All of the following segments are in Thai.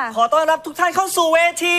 ขอต้อนรับทุกท่านเข้าสู่เวที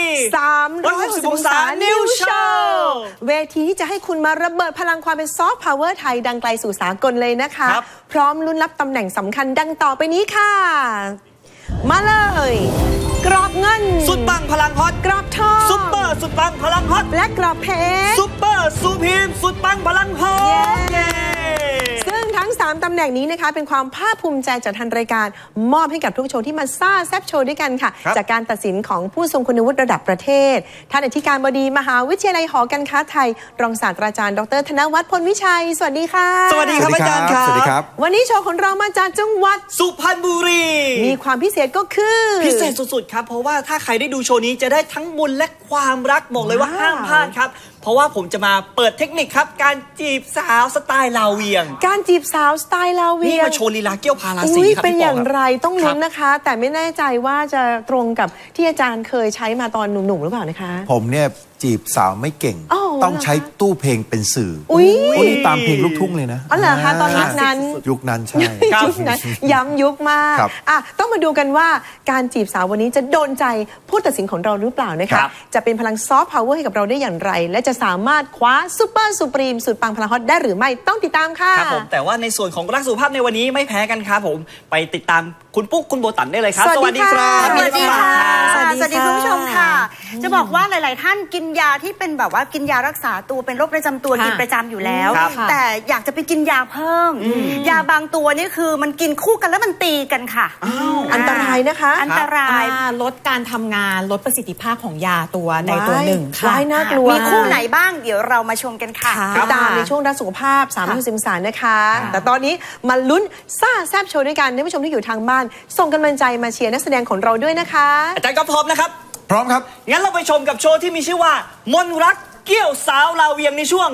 360 องศา New Show เวทีที่จะให้คุณมาระเบิดพลังความเป็นซอฟต์พาวเวอร์ไทยดังไกลสู่สากลเลยนะคะพร้อมลุ้นรับตำแหน่งสำคัญดังต่อไปนี้ค่ะมาเลยกรอบเงินสุดปังพลังฮอตกรอบทองซุปเปอร์สุดปังพลังฮอตและกรอบเพชรซุปเปอร์ซูพรีมสุดปังพลังฮอตซึ่งทั้ง3ตำแหน่งนี้นะคะเป็นความภาคภูมิใจจากทางรายการมอบให้กับทุกโชว์ที่มาซ่าแซบโชว์ด้วยกันค่ะจากการตัดสินของผู้ทรงคุณวุฒิระดับประเทศท่านอธิการบดีมหาวิทยาลัยหอการค้าไทยรองศาสตราจารย์ดร.ธนวัฒน์พลวิชัยสวัสดีค่ะสวัสดีครับอาจารย์ครับสวัสดีครับวันนี้โชว์ของเรามาจากจังหวัดสุพรรณบุรีมีความพิเศษก็คือพิเศษสุดๆครับเพราะว่าถ้าใครได้ดูโชว์นี้จะได้ทั้งบุญและความรักบอกเลยว่าห้ามพลาดครับเพราะว่าผมจะมาเปิดเทคนิคครับการจีบสาวสไตล์ลาวเวียงการจีบสาวสไตล์ลาวเวียงนี่มาโชว์ลีลาเกี้ยวพาราสีครับเป็นอย่างไรต้องลุ้นนะคะแต่ไม่แน่ใจว่าจะตรงกับที่อาจารย์เคยใช้มาตอนหนุ่มๆหรือเปล่านะคะผมเนี่ยจีบสาวไม่เก่งต้องใช้ตู้เพลงเป็นสื่อนี่ตามเพลงลูกทุ่งเลยนะอ๋อเหรอคะตอนนั้นยุคนั้นใช่ยุคนั้นย้ำยุคมากต้องมาดูกันว่าการจีบสาววันนี้จะโดนใจผู้ตัดสินของเราหรือเปล่านะคะจะเป็นพลังซอฟต์พาวเวอร์ให้กับเราได้อย่างไรและจะสามารถคว้าซุปเปอร์ซูพรีมสุดปังพลังฮอตได้หรือไม่ต้องติดตามค่ะครับผมแต่ว่าในส่วนของรักสุขภาพในวันนี้ไม่แพ้กันครับผมไปติดตามคุณปุ๊กคุณโบตันได้เลยครับสวัสดีครับสวัสดีค่ะสวัสดีคุณผู้ชมค่ะจะบอกว่าหลายๆท่านกินยาที่เป็นแบบว่ากินยารักษาตัวเป็นโรคประจำตัวกินประจำอยู่แล้วแต่อยากจะไปกินยาเพิ่มยาบางตัวนี่คือมันกินคู่กันแล้วมันตีกันค่ะอันตรายนะคะอันตรายลดการทำงานลดประสิทธิภาพของยาตัวในตัวหนึ่งค่ะน่ากลัวมีคู่ไหนบ้างเดี๋ยวเรามาชมกันค่ะติดตามในช่วงรักสุขภาพ360 องศานะคะแต่ตอนนี้มาลุ้นซ่าแซบโชว์ด้วยกันท่านผู้ชมที่อยู่ทางบ้านส่งกำลังใจมาเชียร์นักแสดงของเราด้วยนะคะอาจารย์ก็พร้อมนะครับพร้อมครับงั้นเราไปชมกับโชว์ที่มีชื่อว่ามนรักเกี่ยวสาวลาวเวียงในช่วง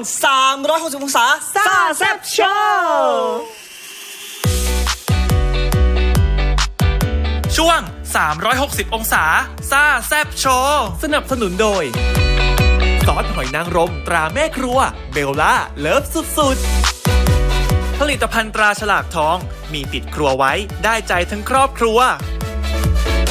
360 องศาซ่าแซบโชว์ช่วง360 องศาซ่าแซบโชว์สนับสนุนโดยซอสหอยนางรมตราแม่ครัวเบลล่าเลิฟสุดๆผลิตภัณฑ์ตราฉลากทองมีติดครัวไว้ได้ใจทั้งครอบครัว